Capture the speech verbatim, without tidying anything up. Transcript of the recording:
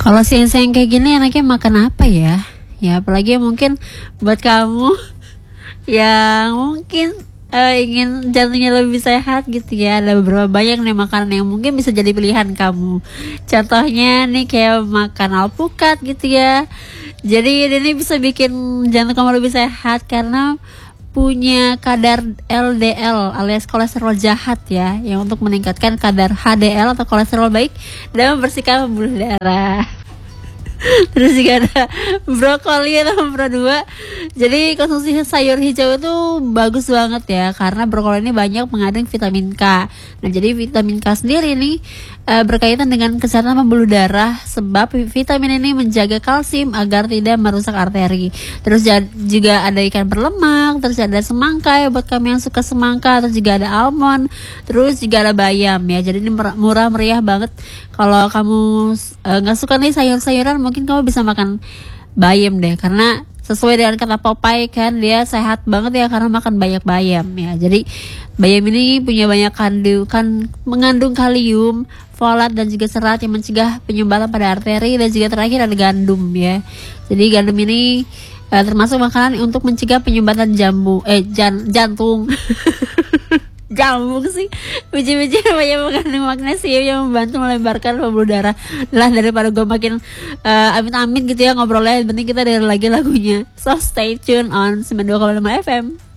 Kalau siang-siang kayak gini enaknya makan apa ya? Ya apalagi mungkin buat kamu yang mungkin eh, ingin jantungnya lebih sehat gitu ya. Ada beberapa banyak nih makanan yang mungkin bisa jadi pilihan kamu. Contohnya nih kayak makan alpukat gitu ya. Jadi ini bisa bikin jantung kamu lebih sehat karena punya kadar L D L alias kolesterol jahat ya, yang untuk meningkatkan kadar H D L atau kolesterol baik dan membersihkan pembuluh darah. Terus juga ada brokoli nomor dua. Jadi konsumsi sayur hijau itu bagus banget ya, karena brokoli ini banyak mengandung vitamin K. Nah jadi vitamin K sendiri ini e, berkaitan dengan kesehatan pembuluh darah, sebab vitamin ini menjaga kalsium agar tidak merusak arteri. Terus juga ada ikan berlemak, terus ada semangka ya buat kami yang suka semangka, terus juga ada almond, terus juga ada bayam ya. Jadi ini murah meriah banget. Kalau kamu nggak uh, suka nih sayur-sayuran, mungkin kamu bisa makan bayam deh, karena sesuai dengan kata Popeye kan dia sehat banget ya karena makan banyak bayam ya. Jadi bayam ini punya banyak kandungan, mengandung kalium, folat dan juga serat yang mencegah penyumbatan pada arteri, dan juga terakhir ada gandum ya. Jadi gandum ini uh, termasuk makanan untuk mencegah penyumbatan jambu eh jan, jantung. Jamuk sih, biji-biji banyak mengandung magnesium yang membantu melebarkan pembuluh darah. Lah daripada gue makin uh, amit-amit gitu ya ngobrolnya, yang penting kita dengar lagi lagunya. So stay tune on sembilan puluh dua koma lima F M.